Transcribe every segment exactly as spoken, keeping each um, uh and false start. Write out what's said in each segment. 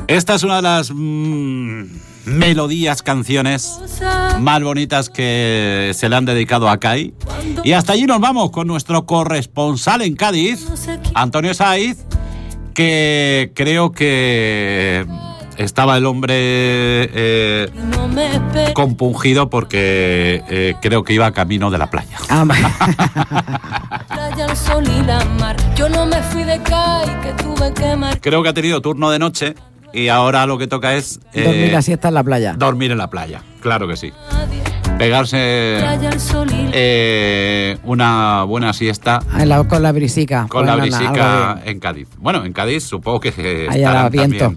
Esta es una de las mmm, melodías, canciones más bonitas que se le han dedicado a Cádiz. Y hasta allí nos vamos con nuestro corresponsal en Cádiz, Antonio Saiz, que creo que estaba el hombre eh, compungido porque eh, creo que iba camino de la playa. Ah, creo que ha tenido turno de noche y ahora lo que toca es eh, dormir la siesta en la playa. Dormir en la playa, claro que sí. Pegarse eh, una buena siesta la, con la brisica. Con la brisica en Cádiz. Bueno, en Cádiz supongo que ahí estarán viento. También.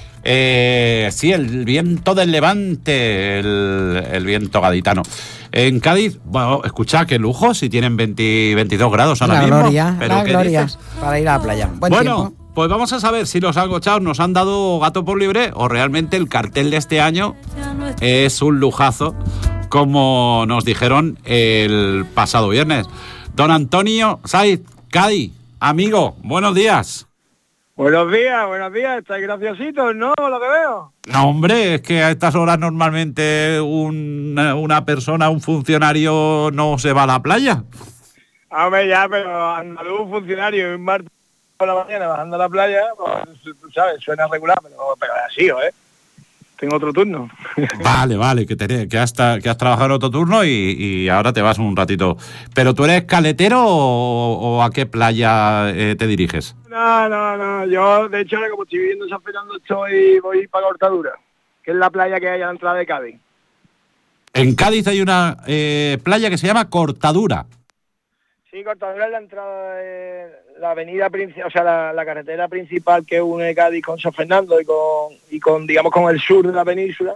Eh, sí, el viento del levante, el, el viento gaditano. En Cádiz, bueno, escucha, qué lujo, si tienen veinte, veintidós grados ahora la mismo. Gloria, ¿Pero la qué gloria, dices? para ir a la playa. Buen bueno, tiempo. Pues vamos a saber si los algochados nos han dado gato por libre o realmente el cartel de este año es un lujazo, como nos dijeron el pasado viernes. Don Antonio Saiz, Cádiz, amigo, buenos días. Buenos días, buenos días, estáis graciositos, ¿no? Lo que veo. No, hombre, es que a estas horas normalmente una, una persona, un funcionario no se va a la playa. Hombre, ya, pero andaluz, funcionario, un martes por la mañana bajando a la playa, pues, tú sabes, suena regular, pero, pero así, ¿eh? Tengo otro turno. Vale, vale, que, te, que, has, que has trabajado en otro turno y, y ahora te vas un ratito. ¿Pero tú eres caletero o, o a qué playa eh, te diriges? No, no, no, yo de hecho ahora como estoy viviendo en San Fernando estoy, voy para Cortadura, que es la playa que hay a la entrada de Cádiz. En Cádiz hay una eh, playa que se llama Cortadura. Sí, Cortadura es la entrada de la avenida principal, o sea, la, la carretera principal que une Cádiz con San Fernando y con, y con, digamos, con el sur de la península.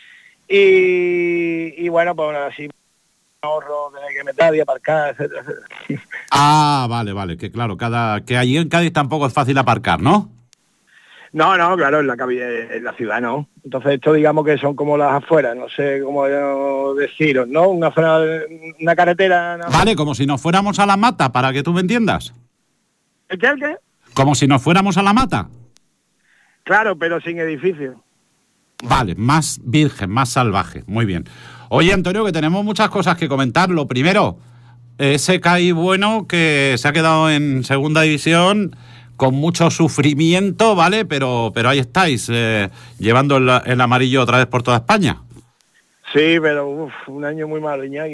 Y, y bueno, pues así ahorro, tener que meter y aparcar, etcétera, etcétera. Ah, vale, vale, que claro, cada que allí en Cádiz tampoco es fácil aparcar, ¿no? No, no, claro, en la, en la ciudad no. Entonces esto digamos que son como las afueras, no sé cómo deciros, ¿no? Una zona, una carretera... No. Vale, como si nos fuéramos a la mata, para que tú me entiendas. ¿El qué, el qué? Como si nos fuéramos a la mata. Claro, pero sin edificio. Vale, más virgen, más salvaje, muy bien. Oye, Antonio, que tenemos muchas cosas que comentar. Lo primero, ese Cádiz bueno que se ha quedado en segunda división... con mucho sufrimiento, ¿vale? Pero pero ahí estáis, eh, llevando el, el amarillo otra vez por toda España. Sí, pero uf, un año muy malo, Iñaki.